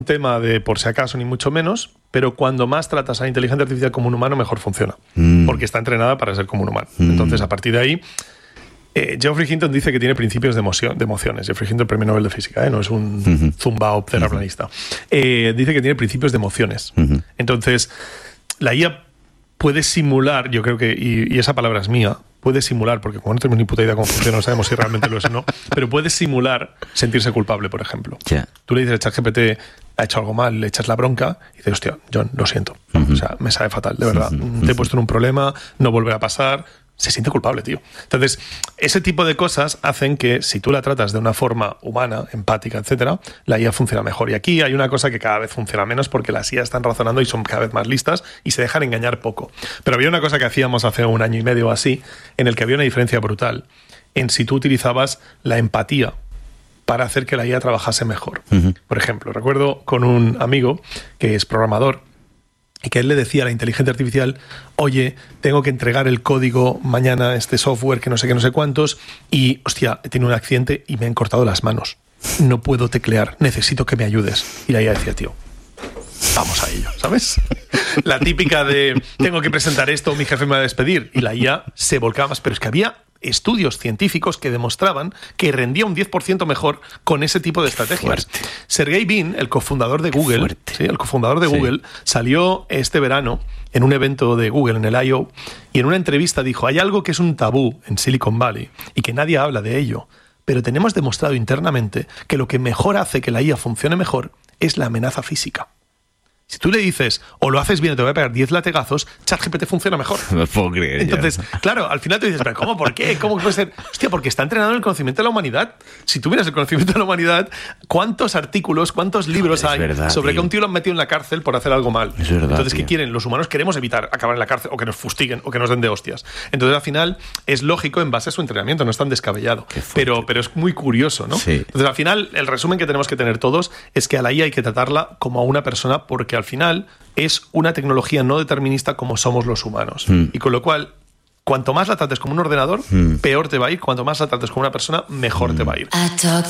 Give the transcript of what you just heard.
tema de por si acaso ni mucho menos, pero cuando más tratas a la inteligencia artificial como un humano, mejor funciona, porque está entrenada para ser como un humano. Entonces, a partir de ahí, Geoffrey Hinton dice que tiene principios de emociones. Geoffrey Hinton, premio Nobel de Física, no es un zumbao terraplanista. Dice que tiene principios de emociones. Entonces, la IA puede simular, yo creo que, y esa palabra es mía, puede simular, porque como no tenemos ni puta idea cómo funciona, no sabemos si realmente lo es o no, pero puede simular sentirse culpable, por ejemplo. Yeah. Tú le dices, ChatGPT ha hecho algo mal, le echas la bronca y dices, hostia, John, lo siento. O sea, me sabe fatal, de verdad. Te he puesto en un problema, no volverá a pasar. Se siente culpable, tío. Entonces, ese tipo de cosas hacen que si tú la tratas de una forma humana, empática, etcétera, la IA funciona mejor. Y aquí hay una cosa que cada vez funciona menos porque las IA están razonando y son cada vez más listas y se dejan engañar poco. Pero había una cosa que hacíamos hace 1 año y medio o así, en el que había una diferencia brutal en si tú utilizabas la empatía para hacer que la IA trabajase mejor. Por ejemplo, recuerdo con un amigo que es programador y que él le decía a la inteligencia artificial, oye, tengo que entregar el código mañana, este software que no sé qué, no sé cuántos, y, hostia, he tenido un accidente y me han cortado las manos. No puedo teclear, necesito que me ayudes. Y la IA decía, tío, vamos a ello, ¿sabes? La típica de, tengo que presentar esto, mi jefe me va a despedir. Y la IA se volcaba más, pero es que había estudios científicos que demostraban que rendía un 10% mejor con ese tipo de estrategias. Sergey Brin, el cofundador de Google, Google, salió este verano en un evento de Google, en el I.O., y en una entrevista dijo, hay algo que es un tabú en Silicon Valley y que nadie habla de ello, pero tenemos demostrado internamente que lo que mejor hace que la IA funcione mejor es la amenaza física. Si tú le dices, o lo haces bien o te voy a pegar 10 latigazos, ChatGPT funciona mejor. No puedo creer. Entonces, claro, al final te dices, ¿pero cómo? ¿Por qué? ¿Cómo puede ser? Hostia, porque está entrenado en el conocimiento de la humanidad. Si tuvieras el conocimiento de la humanidad, ¿cuántos artículos, cuántos libros hay sobre que un tío lo han metido en la cárcel por hacer algo mal? Es verdad, entonces, ¿qué quieren? Los humanos queremos evitar acabar en la cárcel o que nos fustiguen o que nos den de hostias. Entonces, al final, es lógico en base a su entrenamiento, no es tan descabellado. Pero es muy curioso, ¿no? Sí. Entonces, al final, el resumen que tenemos que tener todos es que a la IA hay que tratarla como a una persona porque al final es una tecnología no determinista como somos los humanos. Y con lo cual, cuanto más la trates como un ordenador, peor te va a ir. Cuanto más la trates como una persona, mejor te va a ir.